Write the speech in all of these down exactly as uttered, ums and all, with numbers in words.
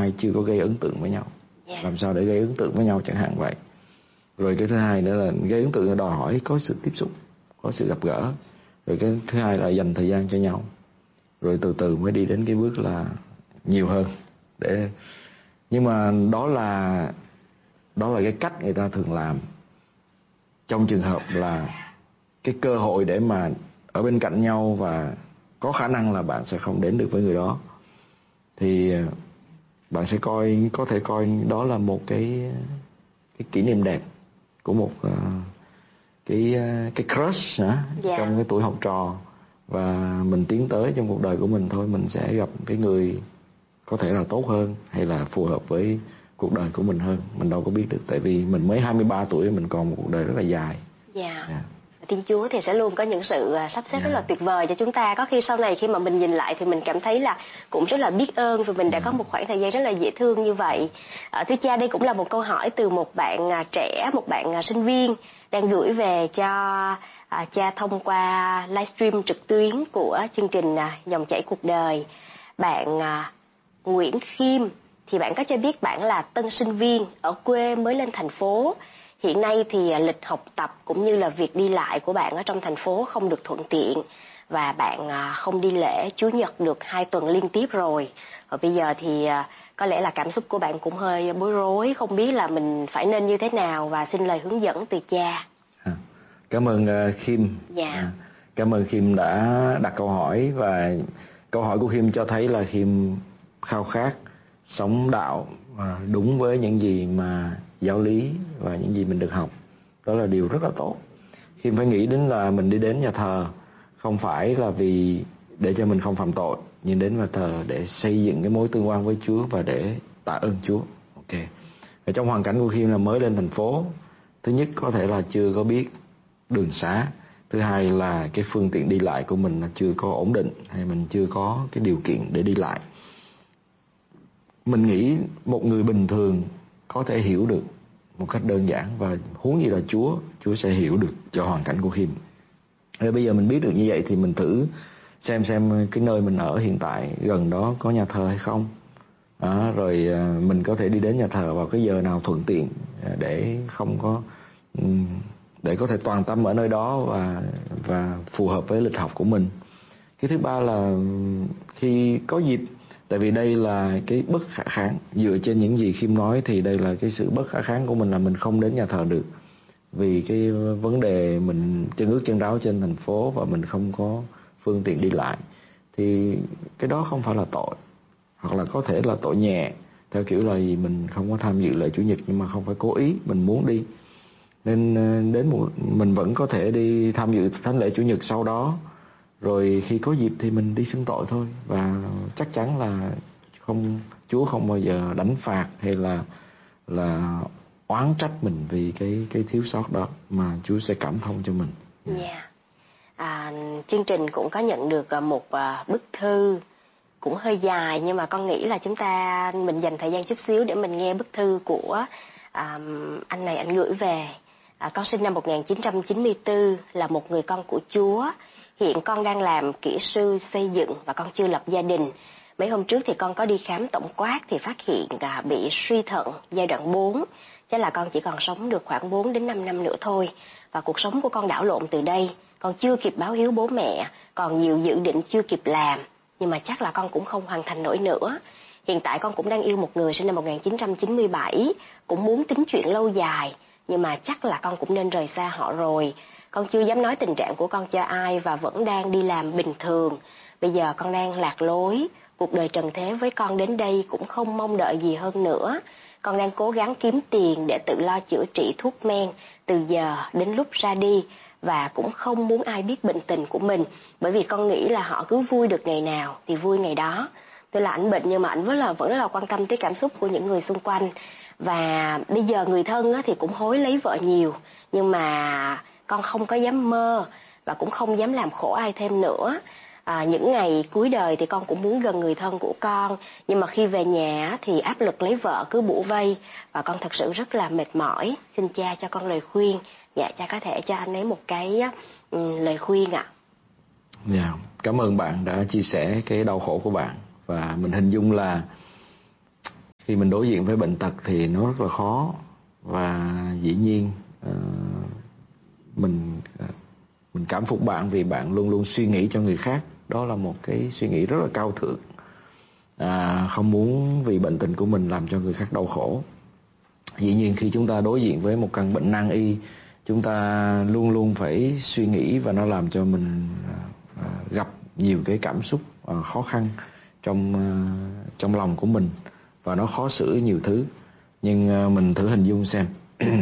hai chưa có gây ấn tượng với nhau. Yeah. Làm sao để gây ấn tượng với nhau chẳng hạn vậy. Rồi cái thứ hai nữa là gây ấn tượng đòi hỏi có sự tiếp xúc, có sự gặp gỡ. Rồi cái thứ hai là dành thời gian cho nhau. Rồi từ từ mới đi đến cái bước là nhiều hơn. Để nhưng mà đó là đó là cái cách người ta thường làm trong trường hợp là cái cơ hội để mà ở bên cạnh nhau và có khả năng là bạn sẽ không đến được với người đó, thì bạn sẽ coi có thể coi đó là một cái cái kỷ niệm đẹp của một uh, cái uh, cái crush hả? Yeah. Trong cái tuổi học trò, và mình tiến tới trong cuộc đời của mình thôi, mình sẽ gặp cái người có thể là tốt hơn hay là phù hợp với cuộc đời của mình hơn. Mình đâu có biết được, tại vì mình mới hai mươi ba tuổi, mình còn một cuộc đời rất là dài. Dạ. Yeah. Yeah. Thiên Chúa thì sẽ luôn có những sự sắp xếp yeah. rất là tuyệt vời cho chúng ta. Có khi sau này khi mà mình nhìn lại thì mình cảm thấy là cũng rất là biết ơn vì mình đã yeah. có một khoảng thời gian rất là dễ thương như vậy. À, thưa cha, đây cũng là một câu hỏi từ một bạn trẻ, một bạn sinh viên đang gửi về cho à, cha thông qua livestream trực tuyến của chương trình à, Dòng chảy cuộc đời. Bạn à, Nguyễn Khiêm thì bạn có cho biết bạn là tân sinh viên ở quê mới lên thành phố. Hiện nay thì lịch học tập cũng như là việc đi lại của bạn ở trong thành phố không được thuận tiện, và bạn không đi lễ Chủ nhật được hai tuần liên tiếp rồi. Và bây giờ thì có lẽ là cảm xúc của bạn cũng hơi bối rối, không biết là mình phải nên như thế nào, và xin lời hướng dẫn từ cha. Cảm ơn uh, Khiêm. Dạ. Cảm ơn Khiêm đã đặt câu hỏi, và câu hỏi của Khiêm cho thấy là Khiêm khao khát sống đạo và đúng với những gì mà giáo lý và những gì mình được học. Đó là điều rất là tốt. Khiêm phải nghĩ đến là mình đi đến nhà thờ không phải là vì để cho mình không phạm tội, nhưng đến nhà thờ để xây dựng cái mối tương quan với Chúa và để tạ ơn Chúa. Ok. Ở trong hoàn cảnh của Khiêm là mới lên thành phố, thứ nhất có thể là chưa có biết đường xá, thứ hai là cái phương tiện đi lại của mình là chưa có ổn định, hay mình chưa có cái điều kiện để đi lại. Mình nghĩ một người bình thường có thể hiểu được một cách đơn giản, và huống gì là Chúa, Chúa sẽ hiểu được cho hoàn cảnh của Khiêm. Rồi bây giờ mình biết được như vậy thì mình thử xem xem cái nơi mình ở hiện tại gần đó có nhà thờ hay không. Đó, rồi mình có thể đi đến nhà thờ vào cái giờ nào thuận tiện để không có để có thể toàn tâm ở nơi đó và và phù hợp với lịch học của mình. Cái thứ ba là khi có dịp, tại vì đây là cái bất khả kháng, dựa trên những gì Khiêm nói thì đây là cái sự bất khả kháng của mình là mình không đến nhà thờ được, vì cái vấn đề mình chân ướt chân ráo trên thành phố và mình không có phương tiện đi lại, thì cái đó không phải là tội, hoặc là có thể là tội nhẹ theo kiểu là gì mình không có tham dự lễ Chủ nhật nhưng mà không phải cố ý, mình muốn đi, nên đến một mình vẫn có thể đi tham dự thánh lễ Chủ nhật sau đó. Rồi khi có dịp thì mình đi xưng tội thôi, và chắc chắn là không Chúa không bao giờ đánh phạt hay là là oán trách mình vì cái cái thiếu sót đó, mà Chúa sẽ cảm thông cho mình. Dạ. Yeah. À, chương trình cũng có nhận được một bức thư cũng hơi dài, nhưng mà con nghĩ là chúng ta mình dành thời gian chút xíu để mình nghe bức thư của à, anh này. Anh gửi về: à, con sinh năm một nghìn chín trăm chín mươi tư, là một người con của Chúa. Hiện con đang làm kỹ sư xây dựng và con chưa lập gia đình. Mấy hôm trước thì con có đi khám tổng quát thì phát hiện à, bị suy thận giai đoạn bốn. Chắc là con chỉ còn sống được khoảng bốn đến năm năm nữa thôi. Và cuộc sống của con đảo lộn từ đây. Con chưa kịp báo hiếu bố mẹ, còn nhiều dự định chưa kịp làm. Nhưng mà chắc là con cũng không hoàn thành nổi nữa. Hiện tại con cũng đang yêu một người sinh năm một nghìn chín trăm chín mươi bảy, cũng muốn tính chuyện lâu dài. Nhưng mà chắc là con cũng nên rời xa họ rồi. Con chưa dám nói tình trạng của con cho ai và vẫn đang đi làm bình thường. Bây giờ con đang lạc lối, cuộc đời trần thế với con đến đây cũng không mong đợi gì hơn nữa. Con đang cố gắng kiếm tiền để tự lo chữa trị thuốc men từ giờ đến lúc ra đi, và cũng không muốn ai biết bệnh tình của mình, bởi vì con nghĩ là họ cứ vui được ngày nào thì vui ngày đó. Tức là ảnh bệnh nhưng mà ảnh vẫn là vẫn rất là quan tâm tới cảm xúc của những người xung quanh. Và bây giờ người thân á, thì cũng hối lấy vợ nhiều, nhưng mà con không có dám mơ và cũng không dám làm khổ ai thêm nữa. À, những ngày cuối đời thì con cũng muốn gần người thân của con, nhưng mà khi về nhà thì áp lực lấy vợ cứ bủa vây và con thật sự rất là mệt mỏi. Xin cha cho con lời khuyên. Dạ, cha có thể cho anh ấy một cái um, lời khuyên ạ. Dạ, cảm ơn bạn đã chia sẻ cái đau khổ của bạn, và mình hình dung là khi mình đối diện với bệnh tật thì nó rất là khó, và dĩ nhiên uh, mình uh, mình cảm phục bạn vì bạn luôn luôn suy nghĩ cho người khác. Đó là một cái suy nghĩ rất là cao thượng, à, không muốn vì bệnh tình của mình làm cho người khác đau khổ. Dĩ nhiên khi chúng ta đối diện với một căn bệnh nan y, chúng ta luôn luôn phải suy nghĩ, và nó làm cho mình uh, gặp nhiều cái cảm xúc uh, khó khăn trong uh, trong lòng của mình, và nó khó xử nhiều thứ. Nhưng uh, mình thử hình dung xem.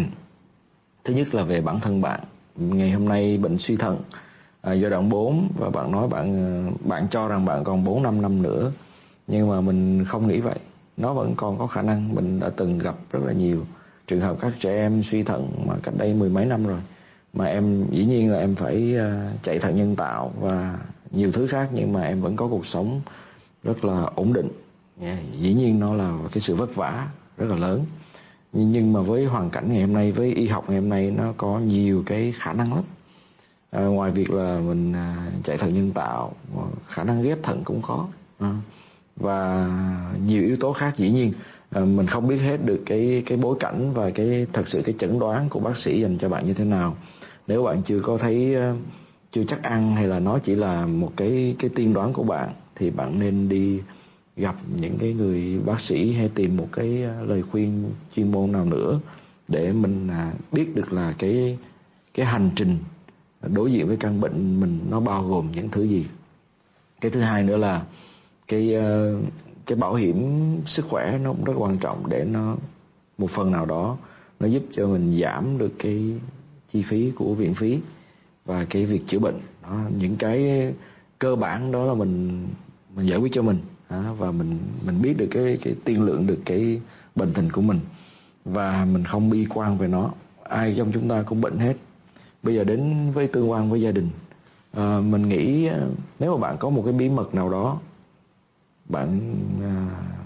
Thứ nhất là về bản thân bạn. Ngày hôm nay bệnh suy thận à, giai đoạn bốn, và bạn nói bạn bạn cho rằng bạn còn bốn năm năm nữa, nhưng mà mình không nghĩ vậy. Nó vẫn còn có khả năng. Mình đã từng gặp rất là nhiều trường hợp các trẻ em suy thận mà cách đây mười mấy năm rồi, mà em dĩ nhiên là em phải uh, chạy thận nhân tạo và nhiều thứ khác, nhưng mà em vẫn có cuộc sống rất là ổn định. Yeah. Dĩ nhiên nó là cái sự vất vả rất là lớn, nhưng mà với hoàn cảnh ngày hôm nay, với y học ngày hôm nay, nó có nhiều cái khả năng lắm. À, ngoài việc là mình à, chạy thận nhân tạo, khả năng ghép thận cũng có, à, và nhiều yếu tố khác. Dĩ nhiên à, mình không biết hết được cái cái bối cảnh và cái thật sự cái chẩn đoán của bác sĩ dành cho bạn như thế nào. Nếu bạn chưa có thấy uh, chưa chắc ăn, hay là nó chỉ là một cái cái tiên đoán của bạn, thì bạn nên đi gặp những cái người bác sĩ, hay tìm một cái lời khuyên chuyên môn nào nữa để mình à, biết được là cái cái hành trình đối diện với căn bệnh mình nó bao gồm những thứ gì. Cái thứ hai nữa là cái cái bảo hiểm sức khỏe nó cũng rất quan trọng, để nó một phần nào đó nó giúp cho mình giảm được cái chi phí của viện phí và cái việc chữa bệnh. Đó, những cái cơ bản đó là mình mình giải quyết cho mình. À, và mình mình biết được cái cái tiên lượng được cái bệnh tình của mình, và mình không bi quan về nó. Ai trong chúng ta cũng bệnh hết. Bây giờ đến với tương quan với gia đình, à, mình nghĩ nếu mà bạn có một cái bí mật nào đó, bạn à,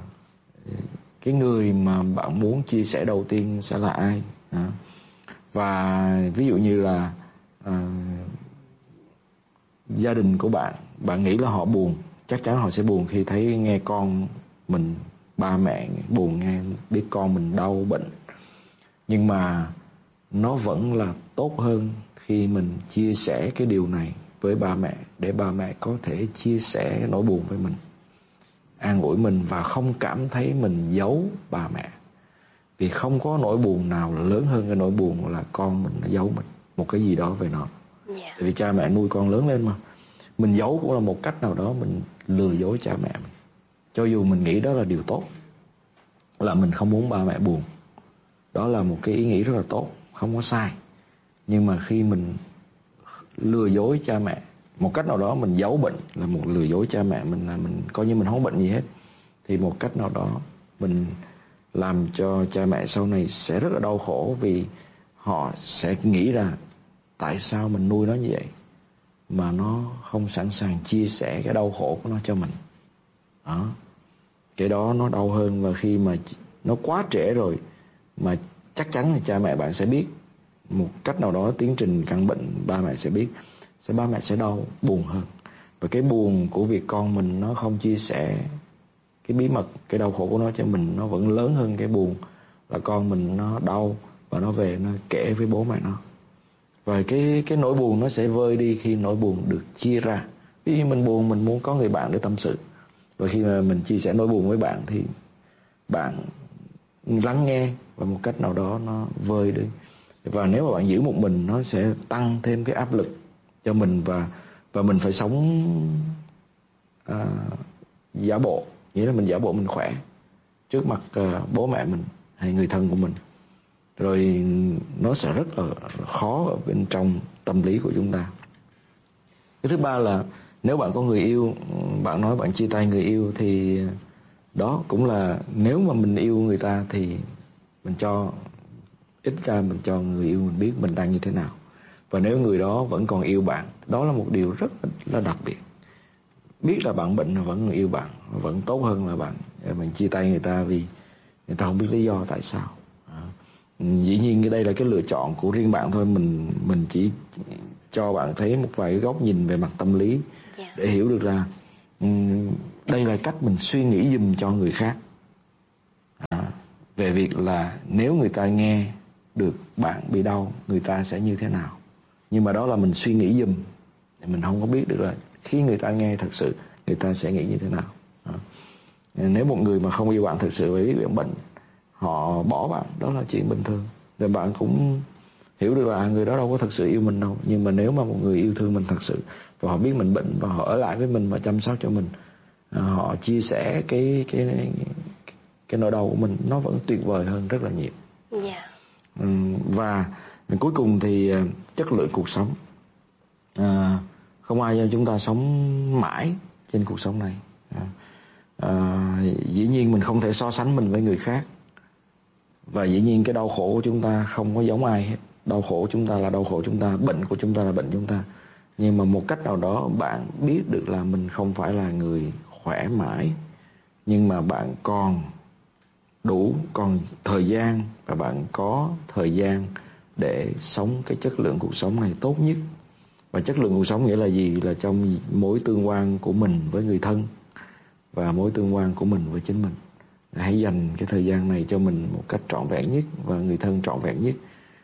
cái người mà bạn muốn chia sẻ đầu tiên sẽ là ai? À, và ví dụ như là à, gia đình của bạn, bạn nghĩ là họ buồn, chắc chắn họ sẽ buồn khi thấy nghe con mình, ba mẹ buồn nghe biết con mình đau bệnh. Nhưng mà nó vẫn là tốt hơn khi mình chia sẻ cái điều này với ba mẹ, để ba mẹ có thể chia sẻ nỗi buồn với mình, an ủi mình, và không cảm thấy mình giấu ba mẹ. Vì không có nỗi buồn nào lớn hơn cái nỗi buồn là con mình nó giấu mình một cái gì đó về nó. Yeah. Tại vì cha mẹ nuôi con lớn lên mà. Mình giấu cũng là một cách nào đó mình lừa dối cha mẹ mình, cho dù mình nghĩ đó là điều tốt, là mình không muốn ba mẹ buồn. Đó là một cái ý nghĩ rất là tốt, không có sai. Nhưng mà khi mình lừa dối cha mẹ, một cách nào đó mình giấu bệnh là một lừa dối cha mẹ mình, là mình coi như mình không có bệnh gì hết, thì một cách nào đó mình làm cho cha mẹ sau này sẽ rất là đau khổ, vì họ sẽ nghĩ là tại sao mình nuôi nó như vậy mà nó không sẵn sàng chia sẻ cái đau khổ của nó cho mình. Đó. Cái đó nó đau hơn, và khi mà nó quá trễ rồi, mà chắc chắn là cha mẹ bạn sẽ biết một cách nào đó tiến trình căn bệnh, ba mẹ sẽ biết, sẽ ba mẹ sẽ đau buồn hơn. Và cái buồn của việc con mình nó không chia sẻ cái bí mật, cái đau khổ của nó cho mình, nó vẫn lớn hơn cái buồn là con mình nó đau và nó về nó kể với bố mẹ nó. Và cái cái nỗi buồn nó sẽ vơi đi khi nỗi buồn được chia ra. Ví dụ mình buồn, mình muốn có người bạn để tâm sự, và khi mà mình chia sẻ nỗi buồn với bạn thì bạn lắng nghe và một cách nào đó nó vơi đi. Và nếu mà bạn giữ một mình, nó sẽ tăng thêm cái áp lực cho mình, và và mình phải sống à, giả bộ, nghĩa là mình giả bộ mình khỏe trước mặt à, bố mẹ mình hay người thân của mình. Rồi nó sẽ rất là khó ở bên trong tâm lý của chúng ta. Cái thứ ba là nếu bạn có người yêu, bạn nói bạn chia tay người yêu, thì đó cũng là, nếu mà mình yêu người ta thì mình cho, ít ra mình cho người yêu mình biết mình đang như thế nào. Và nếu người đó vẫn còn yêu bạn, đó là một điều rất là đặc biệt. Biết là bạn bệnh mà vẫn yêu bạn, vẫn tốt hơn là bạn mình chia tay người ta vì người ta không biết lý do tại sao. Dĩ nhiên cái đây là cái lựa chọn của riêng bạn thôi. Mình mình chỉ cho bạn thấy một vài cái góc nhìn về mặt tâm lý, yeah, để hiểu được là um, đây là cách mình suy nghĩ giùm cho người khác. về việc là nếu người ta nghe được bạn bị đau, người ta sẽ như thế nào. Nhưng mà đó là mình suy nghĩ giùm, mình không có biết được là khi người ta nghe thật sự người ta sẽ nghĩ như thế nào. Đó. Nếu một người mà không yêu bạn thật sự vì bạn bệnh, họ bỏ bạn, đó là chuyện bình thường. Rồi bạn cũng hiểu được là người đó đâu có thật sự yêu mình đâu. Nhưng mà nếu mà một người yêu thương mình thật sự, và họ biết mình bệnh và họ ở lại với mình và chăm sóc cho mình, họ chia sẻ cái cái cái, cái nỗi đau của mình, nó vẫn tuyệt vời hơn rất là nhiều. Yeah. Và cuối cùng thì chất lượng cuộc sống. À, không ai cho chúng ta sống mãi trên cuộc sống này. À, à, dĩ nhiên mình không thể so sánh mình với người khác. Và dĩ nhiên cái đau khổ của chúng ta không có giống ai hết. Đau khổ của chúng ta là đau khổ chúng ta, bệnh của chúng ta là bệnh chúng ta. Nhưng mà một cách nào đó bạn biết được là mình không phải là người khỏe mãi, nhưng mà bạn còn đủ, còn thời gian, và bạn có thời gian để sống cái chất lượng cuộc sống này tốt nhất. Và chất lượng cuộc sống nghĩa là gì? Là trong mối tương quan của mình với người thân và mối tương quan của mình với chính mình. Hãy dành cái thời gian này cho mình một cách trọn vẹn nhất và người thân trọn vẹn nhất,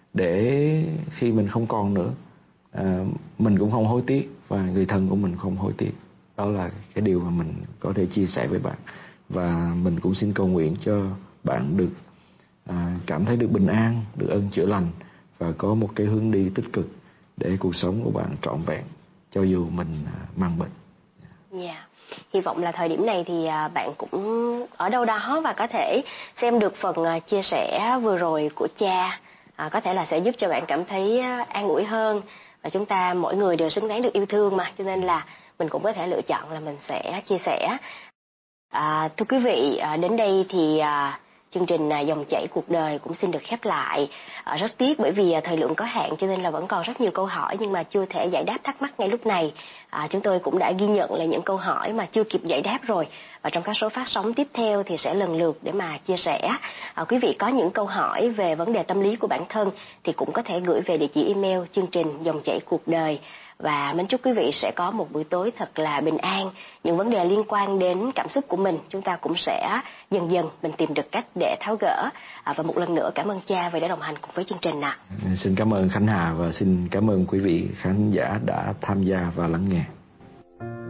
để khi mình không còn nữa, à, mình cũng không hối tiếc và người thân của mình không hối tiếc. Đó là cái điều mà mình có thể chia sẻ với bạn. Và mình cũng xin cầu nguyện cho bạn được à, cảm thấy được bình an, được ơn chữa lành và có một cái hướng đi tích cực để cuộc sống của bạn trọn vẹn cho dù mình à, mang bệnh. Dạ. Yeah. Hy vọng là thời điểm này thì bạn cũng ở đâu đó và có thể xem được phần chia sẻ vừa rồi của cha, à, có thể là sẽ giúp cho bạn cảm thấy an ủi hơn. Và chúng ta mỗi người đều xứng đáng được yêu thương mà, cho nên là mình cũng có thể lựa chọn là mình sẽ chia sẻ. À, thưa quý vị, à, đến đây thì à, chương trình à, Dòng chảy cuộc đời cũng xin được khép lại. À, rất tiếc bởi vì à, thời lượng có hạn cho nên là vẫn còn rất nhiều câu hỏi nhưng mà chưa thể giải đáp thắc mắc ngay lúc này. À, chúng tôi cũng đã ghi nhận là những câu hỏi mà chưa kịp giải đáp rồi. Và trong các số phát sóng tiếp theo thì sẽ lần lượt để mà chia sẻ. À, quý vị có những câu hỏi về vấn đề tâm lý của bản thân thì cũng có thể gửi về địa chỉ email chương trình Dòng chảy cuộc đời. Và mến chúc quý vị sẽ có một buổi tối thật là bình an. Những vấn đề liên quan đến cảm xúc của mình chúng ta cũng sẽ dần dần mình tìm được cách để tháo gỡ. À, và một lần nữa cảm ơn cha vì đã đồng hành cùng với chương trình ạ. Xin cảm ơn Khánh Hà và xin cảm ơn quý vị khán giả đã tham gia và lắng nghe.